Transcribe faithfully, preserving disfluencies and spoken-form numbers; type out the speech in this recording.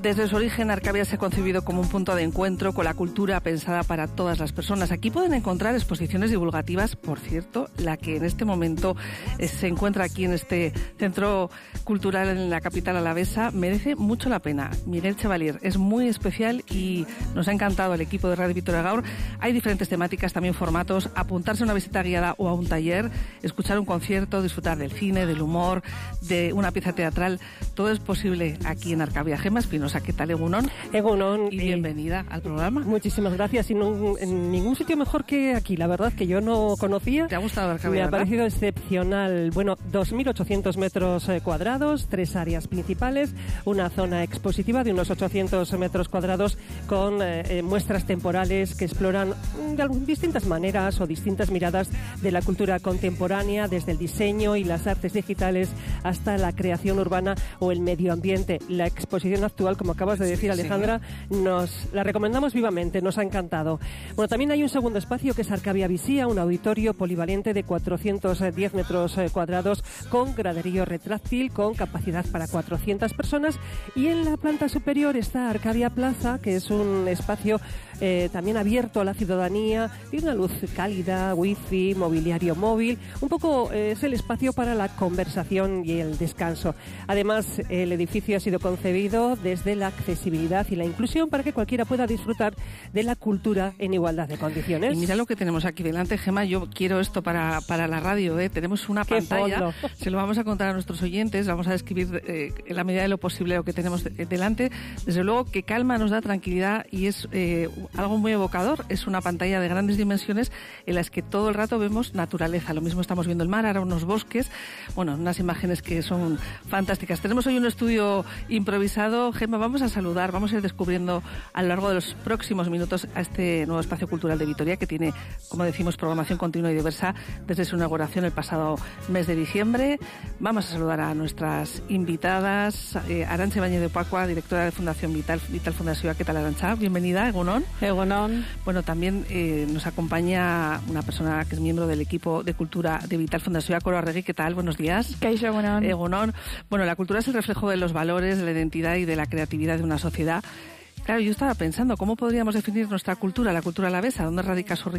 Desde su origen, Arcavia se ha concebido como un punto de encuentro con la cultura pensada para todas las personas. Aquí pueden encontrar exposiciones divulgativas, por cierto, la que en este momento eh, se encuentra aquí en este centro cultural en la capital alavesa, merece mucho la pena. Miguel Chevalier es muy especial y nos ha encantado el equipo de Radio Vitoria Gaur. Hay diferentes temáticas, también formatos, apuntarse a una visita guiada o a un taller, escuchar un concierto, disfrutar del cine, del humor, de una pieza teatral. Todo es posible aquí en Arcavia. Gemma Espinosa, ¿qué tal, Egunon? Egunon. Y bienvenida eh, al programa. Muchísimas gracias. Y no, en ningún sitio mejor que aquí, la verdad, que yo no conocía. ¿Te ha gustado Arcavia? Me ha ¿verdad? parecido excepcional. Bueno, dos mil ochocientos metros cuadrados, tres áreas principales, una zona expositiva de unos ochocientos metros cuadrados con eh, muestras temporales que exploran de distintas maneras o distintas miradas de la cultura contemporánea, desde el diseño y las artes digitales hasta la creación urbana o el medio ambiente. La exposición actual, como acabas de decir, Alejandra, sí, nos la recomendamos vivamente, nos ha encantado. Bueno, también hay un segundo espacio que es Arcavia Visía, un auditorio polivalente de cuatrocientos diez metros cuadrados con graderío retráctil, con capacidad para cuatrocientas personas, y en la planta superior está Arcavia Plaza, que es un espacio eh, también abierto a la ciudadanía, tiene una luz cálida, wifi, mobiliario móvil, un poco eh, es el espacio para la conversación y el descanso. Además, el edificio ha sido concebido desde la accesibilidad y la inclusión para que cualquiera pueda disfrutar de la cultura en igualdad de condiciones. Y mira lo que tenemos aquí delante, Gemma. Yo quiero esto para, para la radio, ¿eh? Tenemos una ¡Qué pantalla, fondo! Se lo vamos a contar a nuestros oyentes, vamos a describir eh, en la medida de lo posible lo que tenemos de, delante. Desde luego que calma, nos da tranquilidad y es eh, algo muy evocador. Es una pantalla de grandes dimensiones en las que todo el rato vemos naturaleza. Lo mismo estamos viendo el mar, ahora unos bosques, bueno, unas imágenes que son fantásticas. Tenemos hoy un estudio improvisado. Gemma, vamos a saludar, vamos a ir descubriendo a lo largo de los próximos minutos a este nuevo espacio cultural de Vitoria, que tiene, como decimos, programación continua y diversa desde su inauguración el pasado mes de diciembre. Vamos a saludar a nuestras invitadas, eh, Arantxa Ibáñez de Opacua, directora de Fundación Vital, Vital Fundación. ¿Qué tal, Arantxa? Bienvenida, Egunon. Egunon. Bueno, también eh, nos acompaña una persona que es miembro del equipo de cultura de Vital Fundación, Coro Arregui. ¿Qué tal? Buenos días. Kaixo, Egunon. Egunon. Bueno, la cultura es el reflejo de los valores, de la identidad y de la creatividad de una sociedad. Claro, yo estaba pensando, ¿cómo podríamos definir nuestra cultura, la cultura alavesa? ¿Dónde radica su